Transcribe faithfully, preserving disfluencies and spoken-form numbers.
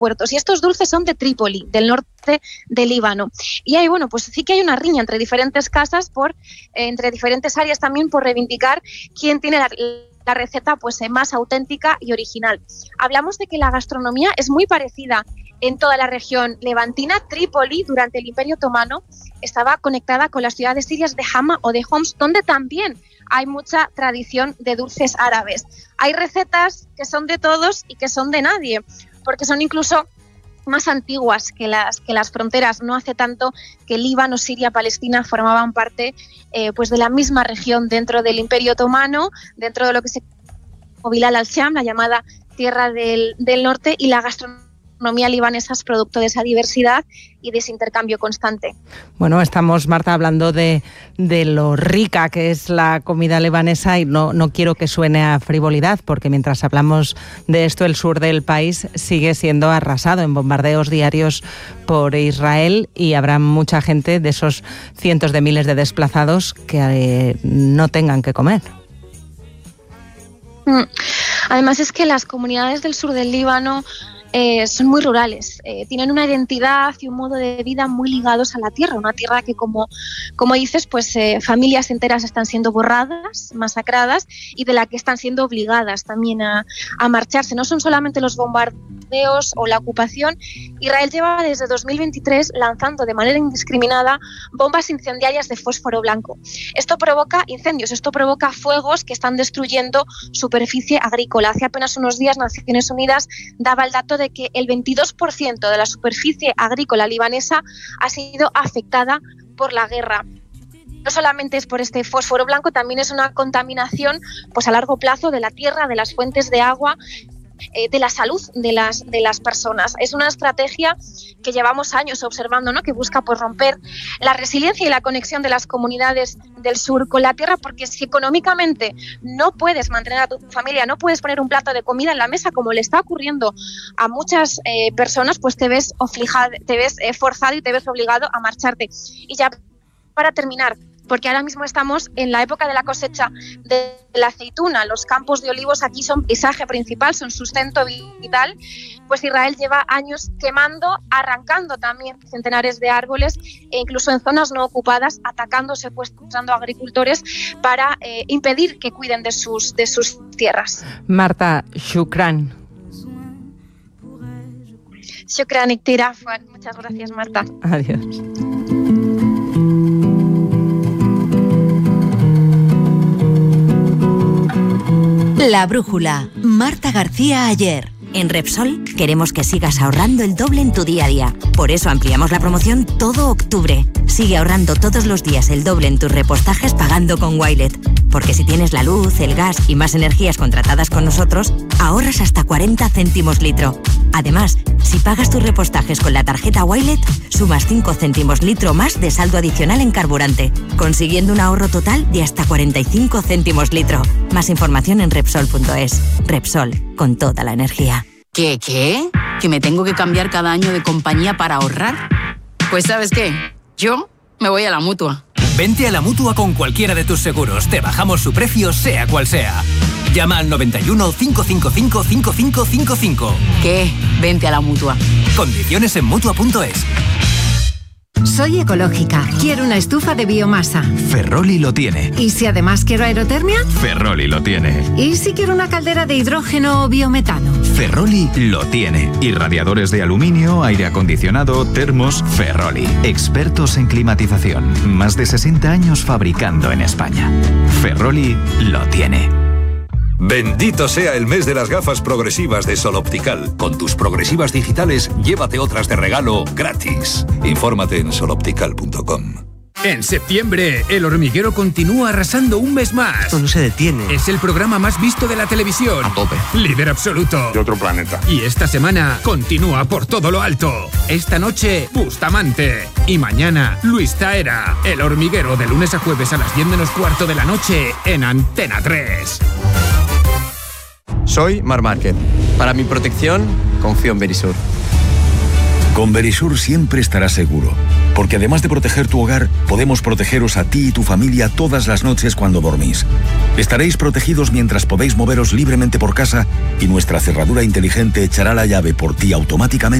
puertos. Y estos dulces son de Trípoli, del norte del Líbano. Y ahí, bueno, pues sí que hay una riña entre diferentes casas, por, eh, entre diferentes áreas también, por reivindicar quién tiene la, la receta pues, eh, más auténtica y original. Hablamos de que la gastronomía es muy parecida en toda la región levantina. Trípoli, durante el Imperio Otomano, estaba conectada con las ciudades sirias de Hama o de Homs, donde también hay mucha tradición de dulces árabes. Hay recetas que son de todos y que son de nadie, porque son incluso más antiguas que las, que las fronteras. No hace tanto que Líbano, Siria, Palestina formaban parte eh, pues de la misma región dentro del Imperio Otomano, dentro de lo que se llama Bilal al-Sham, la llamada Tierra del, del Norte, y la gastronomía La economía libanesa es producto de esa diversidad y de ese intercambio constante. Bueno, estamos, Marta, hablando de, de lo rica que es la comida libanesa y no, no quiero que suene a frivolidad, porque mientras hablamos de esto, el sur del país sigue siendo arrasado en bombardeos diarios por Israel, y habrá mucha gente de esos cientos de miles de desplazados que eh, no tengan que comer. Además, es que las comunidades del sur del Líbano Eh, son muy rurales, eh, tienen una identidad y un modo de vida muy ligados a la tierra, una tierra que, como, como dices, pues eh, familias enteras están siendo borradas, masacradas, y de la que están siendo obligadas también a, a marcharse. No son solamente los bombardeos o la ocupación. Israel lleva desde dos mil veintitrés lanzando de manera indiscriminada bombas incendiarias de fósforo blanco. Esto provoca incendios, esto provoca fuegos que están destruyendo superficie agrícola. Hace apenas unos días Naciones Unidas daba el dato de de que el veintidós por ciento de la superficie agrícola libanesa ha sido afectada por la guerra. No solamente es por este fósforo blanco, también es una contaminación pues a largo plazo de la tierra, de las fuentes de agua, eh, de la salud de las, de las personas. Es una estrategia que llevamos años observando, ¿no?, que busca pues romper la resiliencia y la conexión de las comunidades del sur con la tierra, porque si económicamente no puedes mantener a tu familia, no puedes poner un plato de comida en la mesa, como le está ocurriendo a muchas eh, personas, pues te ves, obligado, te ves eh, forzado y te ves obligado a marcharte. Y ya para terminar, porque ahora mismo estamos en la época de la cosecha de la aceituna. Los campos de olivos aquí son paisaje principal, son sustento vital. Pues Israel lleva años quemando, arrancando también centenares de árboles, e incluso en zonas no ocupadas, atacando, secuestrando a agricultores para eh, impedir que cuiden de sus, de sus tierras. Marta, shukran. Shukran, Iktira. Muchas gracias, Marta. Adiós. La brújula, Marta García Ayer. En Repsol queremos que sigas ahorrando el doble en tu día a día. Por eso ampliamos la promoción todo octubre. Sigue ahorrando todos los días el doble en tus repostajes pagando con Wilet. Porque si tienes la luz, el gas y más energías contratadas con nosotros, ahorras hasta cuarenta céntimos litro. Además, si pagas tus repostajes con la tarjeta Wilet, sumas cinco céntimos litro más de saldo adicional en carburante, consiguiendo un ahorro total de hasta cuarenta y cinco céntimos litro. Más información en Repsol punto es. Repsol, con toda la energía. ¿Qué, qué? ¿Que me tengo que cambiar cada año de compañía para ahorrar? Pues ¿sabes qué? Yo me voy a la Mutua. Vente a la Mutua con cualquiera de tus seguros. Te bajamos su precio, sea cual sea. Llama al noventa y uno, cinco cinco cinco, cinco cinco cinco cinco. ¿Qué? Vente a la Mutua. Condiciones en Mutua punto es. Soy ecológica. Quiero una estufa de biomasa. Ferroli lo tiene. ¿Y si además quiero aerotermia? Ferroli lo tiene. ¿Y si quiero una caldera de hidrógeno o biometano? Ferroli lo tiene. Y radiadores de aluminio, aire acondicionado, termos, Ferroli. Expertos en climatización. Más de sesenta años fabricando en España. Ferroli lo tiene. Bendito sea el mes de las gafas progresivas de Sol Optical. Con tus progresivas digitales, llévate otras de regalo gratis. Infórmate en sol optical punto com. En septiembre, El Hormiguero continúa arrasando un mes más. Esto no se detiene. Es el programa más visto de la televisión. A tope. Líder absoluto. De otro planeta. Y esta semana continúa por todo lo alto. Esta noche, Bustamante. Y mañana, Luis Taera. El Hormiguero, de lunes a jueves a las diez menos cuarto de la noche en Antena tres. Soy Marc Márquez. Para mi protección, confío en Verisur. Con Verisur siempre estarás seguro, porque además de proteger tu hogar, podemos protegeros a ti y tu familia todas las noches cuando dormís. Estaréis protegidos mientras podéis moveros libremente por casa y nuestra cerradura inteligente echará la llave por ti automáticamente